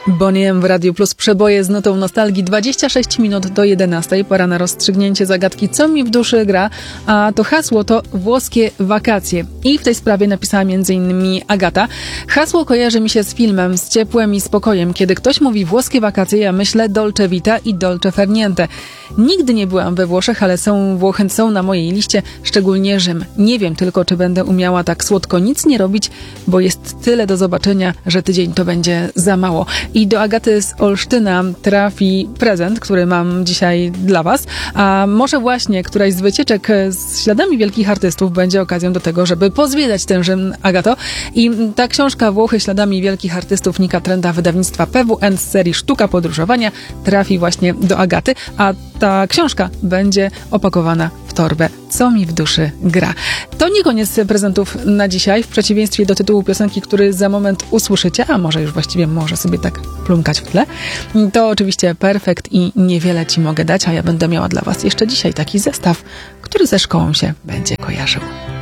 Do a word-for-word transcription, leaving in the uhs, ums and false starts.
Bonnie M w Radiu Plus, przeboje z nutą nostalgii. dwadzieścia sześć minut do jedenastej. Pora na rozstrzygnięcie zagadki, co mi w duszy gra. A to hasło to włoskie wakacje. I w tej sprawie napisała między innymi Agata. Hasło kojarzy mi się z filmem, z ciepłem i spokojem. Kiedy ktoś mówi włoskie wakacje, ja myślę dolce vita i dolce far niente. Nigdy nie byłam we Włoszech, ale są Włochy, są na mojej liście, szczególnie Rzym. Nie wiem tylko, czy będę umiała tak słodko nic nie robić, bo jest tyle do zobaczenia, że tydzień to będzie za mało. I do Agaty z Olsztyna trafi prezent, który mam dzisiaj dla was, a może właśnie któraś z wycieczek z śladami wielkich artystów będzie okazją do tego, żeby pozwiedzać ten Rzym, Agato. I ta książka Włochy śladami wielkich artystów Nika Trenda, wydawnictwa P W N z serii Sztuka Podróżowania trafi właśnie do Agaty, a ta książka będzie opakowana w torbę Co mi w duszy gra. To nie koniec prezentów na dzisiaj, w przeciwieństwie do tytułu piosenki, który za moment usłyszycie, a może już właściwie może sobie tak plumkać w tle. To oczywiście perfekt i niewiele ci mogę dać, a ja będę miała dla was jeszcze dzisiaj taki zestaw, który ze szkołą się będzie kojarzył.